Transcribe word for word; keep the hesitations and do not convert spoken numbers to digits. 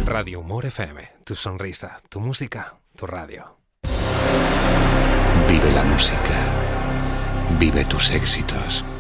Radio Humor F M, tu sonrisa, tu música, tu radio. Vive la música. Vive tus éxitos.